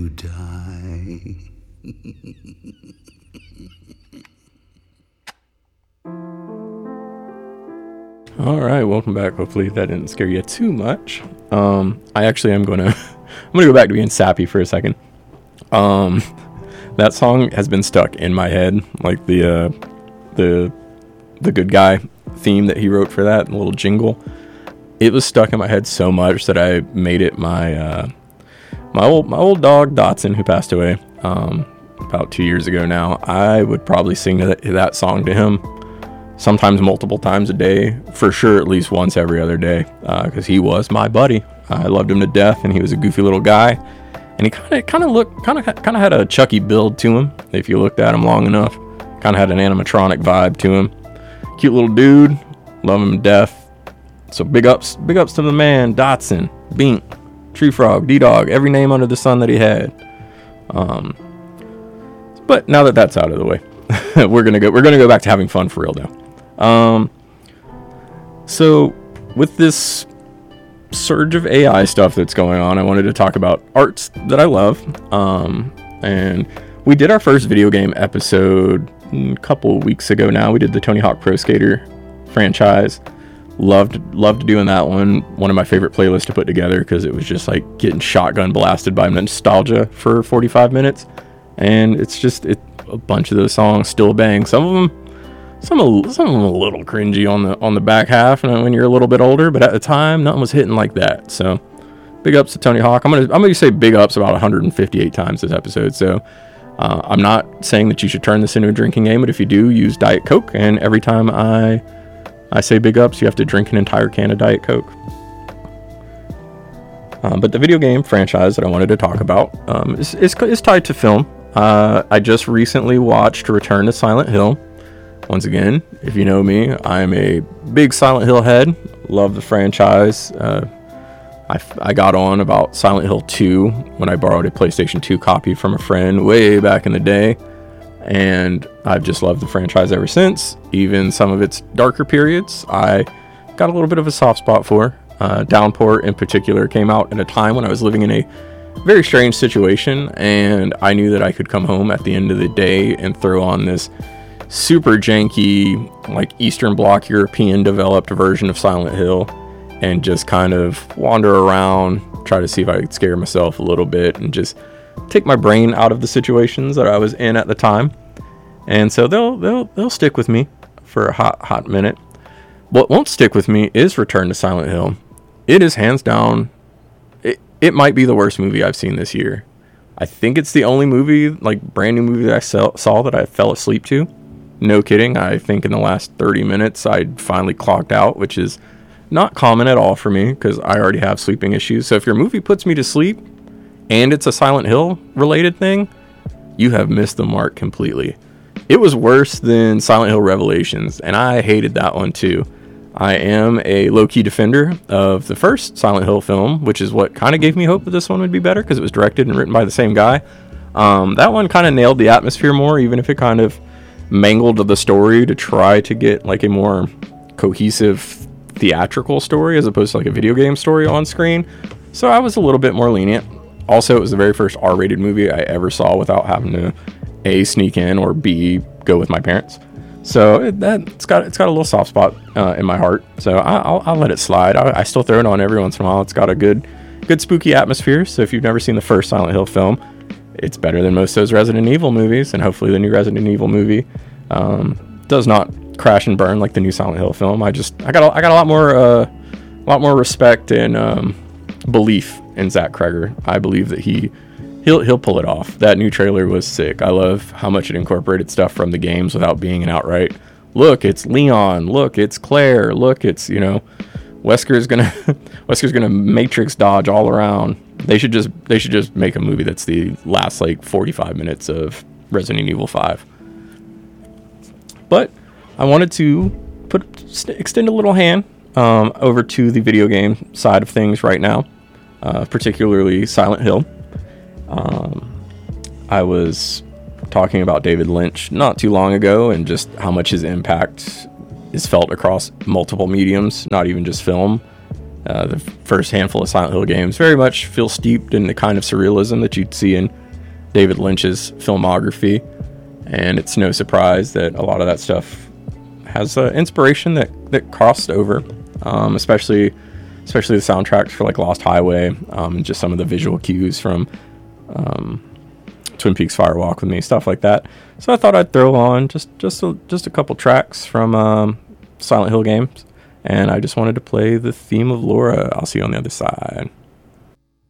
Die. All right, welcome back. Hopefully that didn't scare you too much. I actually am gonna I'm gonna go back to being sappy for a second. That song has been stuck in my head, like the good guy theme that he wrote for that little jingle. It was stuck in my head so much that I made it my old dog Dotson, who passed away about 2 years ago now. I would probably sing that song to him sometimes multiple times a day, for sure at least once every other day, because he was my buddy. I loved him to death, and he was a goofy little guy, and he kind of had a Chucky build to him. If you looked at him long enough, kind of had an animatronic vibe to him. Cute little dude, love him to death. So big ups to the man, Dotson, Bink, Tree Frog, D-Dog, every name under the sun that he had. But now that that's out of the way, we're gonna go back to having fun for real now. So with this surge of AI stuff that's going on, I wanted to talk about arts that I love. And we did our first video game episode a couple of weeks ago now. We did the Tony Hawk Pro Skater franchise. Loved doing that one. One of my favorite playlists to put together, because it was just like getting shotgun blasted by nostalgia for 45 minutes. And it's just a bunch of those songs still bang. Some of them a little cringy on the back half, and when you're a little bit older, but at the time nothing was hitting like that. So big ups to Tony Hawk. I'm gonna say big ups about 158 times this episode. So I'm not saying that you should turn this into a drinking game, but if you do, use Diet Coke, and every time I say big ups, you have to drink an entire can of Diet Coke. But the video game franchise that I wanted to talk about is tied to film. I just recently watched Return to Silent Hill. Once again, if you know me, I'm a big Silent Hill head. Love the franchise. I got on about Silent Hill 2 when I borrowed a PlayStation 2 copy from a friend way back in the day. And I've just loved the franchise ever since. Even some of its darker periods, I got a little bit of a soft spot for. Downpour in particular came out at a time when I was living in a very strange situation, and I knew that I could come home at the end of the day and throw on this super janky, like Eastern Bloc European developed version of Silent Hill and just kind of wander around, try to see if I could scare myself a little bit and just take my brain out of the situations that I was in at the time. And so they'll stick with me for a hot minute. What won't stick with me is Return to Silent Hill. It is hands down, it might be the worst movie I've seen this year. I think it's the only movie, like brand new movie that I saw that I fell asleep to. No kidding. I think in the last 30 minutes I finally clocked out, which is not common at all for me because I already have sleeping issues. So if your movie puts me to sleep and it's a Silent Hill related thing, you have missed the mark completely. It was worse than Silent Hill Revelations, and I hated that one too. I am a low-key defender of the first Silent Hill film, which is what kind of gave me hope that this one would be better because it was directed and written by the same guy. That one kind of nailed the atmosphere more, even if it kind of mangled the story to try to get like a more cohesive theatrical story as opposed to like a video game story on screen. So I was a little bit more lenient. Also, it was the very first R-rated movie I ever saw without having to A, sneak in, or B, go with my parents. So it's got a little soft spot in my heart. So I'll let it slide. I still throw it on every once in a while. It's got a good spooky atmosphere. So if you've never seen the first Silent Hill film, it's better than most of those Resident Evil movies, and hopefully the new Resident Evil movie does not crash and burn like the new Silent Hill film. I got a lot more respect and belief in Zach Kreger. I believe that he'll pull it off. That new trailer was sick. I love how much it incorporated stuff from the games without being an outright, look, it's Leon, look, it's Claire, look, it's, Wesker's gonna Matrix dodge all around. They should just make a movie that's the last like 45 minutes of Resident Evil 5. But I wanted to extend a little hand over to the video game side of things right now, particularly Silent Hill. I was talking about David Lynch not too long ago and just how much his impact is felt across multiple mediums, not even just film. The first handful of Silent Hill games very much feel steeped in the kind of surrealism that you'd see in David Lynch's filmography, and it's no surprise that a lot of that stuff has inspiration that crossed over, especially the soundtracks for like Lost Highway, and just some of the visual cues from Twin Peaks Fire Walk with Me, stuff like that. So I thought I'd throw on just a couple tracks from Silent Hill games, and I just wanted to play the theme of Laura. I'll see you on the other side.